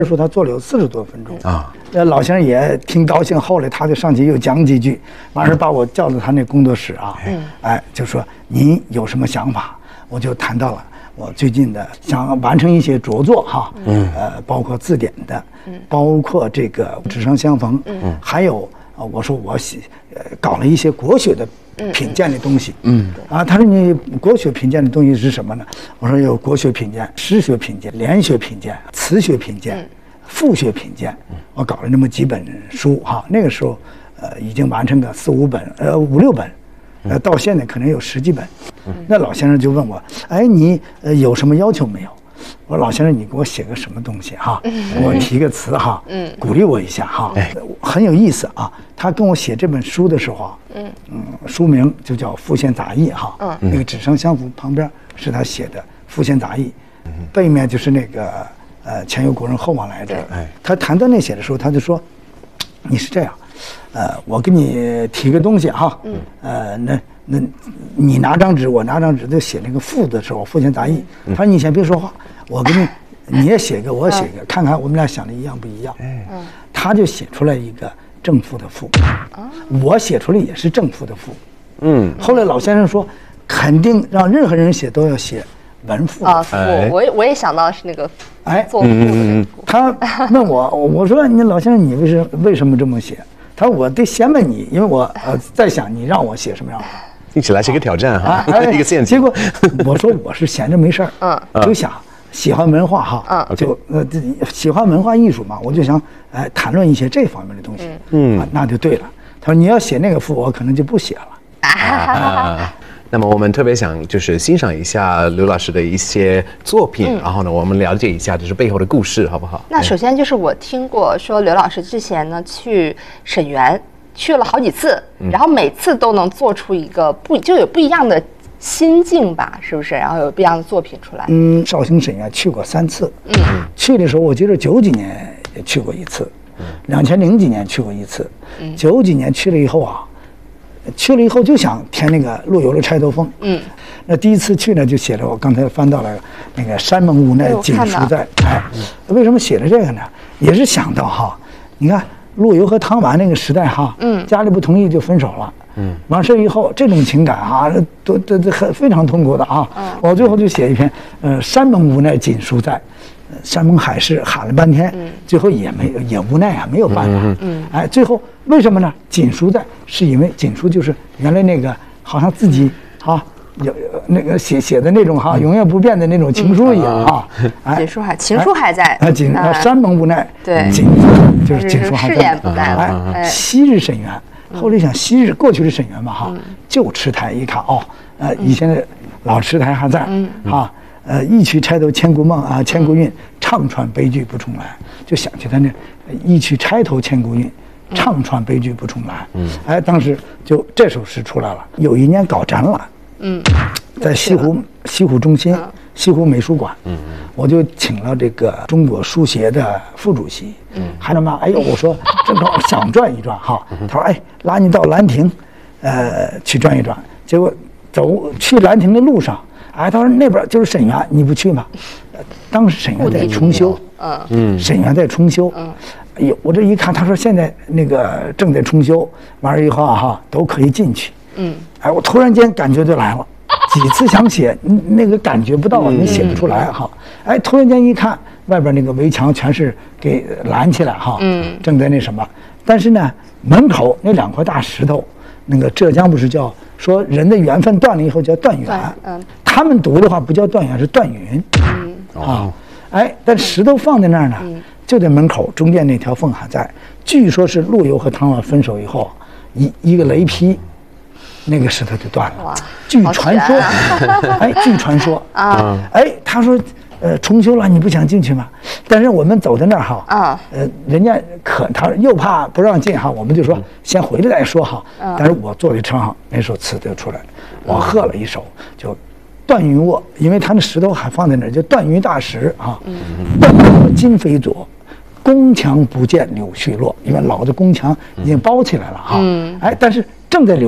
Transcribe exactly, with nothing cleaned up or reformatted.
说他做了有四十多分钟啊，那老先生也挺高兴，后来他就上去又讲几句，完事把我叫到他那工作室啊，嗯，哎，就说您有什么想法，我就谈到了我最近的想完成一些着作哈，嗯，呃，包括字典的，嗯，包括这个纸上相逢，嗯，还有啊，我说我写呃搞了一些国学的品鉴的东西，嗯，啊，他说你国学品鉴的东西是什么呢？我说有国学品鉴、诗学品鉴、联学品鉴、词学品鉴、赋学品鉴，我搞了那么几本书哈。那个时候，呃，已经完成个四五本，呃，五六本，呃，到现在可能有十几本。那老先生就问我，哎，你呃有什么要求没有？我说老先生，你给我写个什么东西哈？给我提个词哈，嗯，鼓励我一下哈，很有意思啊。他跟我写这本书的时候啊，嗯嗯，书名就叫《复现杂义》哈，嗯，那个纸上相符旁边是他写的《复现杂义》，背面就是那个呃前有古人后往来者。他谈到那写的时候，他就说，你是这样，呃，我给你提个东西哈，嗯，呃，那那你拿张纸，我拿张纸，就写那个赋的时候，《复现杂义》。他说你先别说话，我给你。你也写一个，我也写一个，看看我们俩想的一样不一样。嗯，他就写出来一个正负的负，我写出来也是正负的负。嗯，后来老先生说，肯定让任何人写都要写文赋啊。我我也我也想到是那个哎做赋的那个赋。 他问我，我说你老先生你为什为什么这么写？他说我得先问你，因为我呃在想你让我写什么样的。 听起来是一个挑战哈，一个陷阱。 结果我说我是闲着没事儿，嗯，就想。喜欢文化哈，嗯，就呃喜欢文化艺术嘛，我就想哎谈论一些这方面的东西，嗯，啊、那就对了。他说你要写那个赋，我可能就不写了。 啊，那么我们特别想就是欣赏一下刘老师的一些作品，嗯、然后呢，我们了解一下就是背后的故事，好不好？ 那首先就是我听过说刘老师之前呢去沈园去了好几次，嗯、然后每次都能做出一个不就有不一样的。心境吧，是不是？然后有不一样的作品出来。 嗯，绍兴沈园去过三次。嗯，去的时候我记得九几年也去过一次，两千零几年去过一次。嗯，九几年去了以后啊，去了以后就想填那个陆游的《钗头凤》。嗯，那第一次去呢，就写了我刚才翻到了那个山盟无奈锦书在。哎，为什么写了这个呢？也是想到哈，你看陆游和唐婉那个时代哈，嗯，家里不同意就分手了。嗯，完事以后，这种情感啊，都都都很非常痛苦的啊。嗯，我最后就写一篇，呃，山盟无奈锦书在，呃、山盟海誓喊了半天，嗯、最后也没也无奈啊，没有办法。嗯，哎，最后为什么呢？锦书在，是因为锦书就是原来那个好像自己啊有那个写写的那种哈、啊、永远不变的那种情书一样啊。 哎，锦书还情书还在。 啊，锦山盟无奈， 对， 锦就是锦书还在。 誓言不在了。 哎，昔日沈园。后来想，昔日过去的沈园嘛，哈，旧池台一看哦，呃，以前的老池台还在，嗯，哈，呃，一曲钗头千古梦啊，千古韵，唱穿悲剧不重来，就想起他那一曲钗头千古韵，唱穿悲剧不重来，嗯，哎，当时就这首诗出来了。有一年搞展览，嗯，在西湖西湖中心。西湖美术馆，嗯，我就请了这个中国书协的副主席，嗯，还能嘛？哎呦，我说正好想转一转哈，他说哎，拉你到兰亭，呃，去转一转。结果走去兰亭的路上，哎，他说那边就是沈园，你不去吗？当时沈园在重修，嗯嗯，沈园在重修，嗯，哎呦，我这一看，他说现在那个正在重修，完了以后哈都可以进去，嗯，哎，我突然间感觉就来了。几次想写，那个感觉不到，你写不出来哈。哎，突然间一看，外边那个围墙全是给拦起来哈，嗯，正在那什么。但是呢，门口那两块大石头，那个浙江不是叫说人的缘分断了以后叫断缘，嗯，他们读的话不叫断缘，是断云，嗯啊，哎，但石头放在那儿呢，就在门口中间那条缝还在。据说是陆游和唐婉分手以后，一一个雷劈。那个石头就断了，据传说，啊、哎，据传说啊，哎，他说，呃，重修了，你不想进去吗？但是我们走在那儿哈，啊，呃，人家可他又怕不让进哈，我们就说先回来再说哈。但是我坐在车上，那首词就出来了，我和了一首，就断云卧，因为他那石头还放在那儿，就断云大石啊，断卧今非昨。宫墙不见柳絮落，因为老的宫墙已经包起来了哈，哎，但是正在柳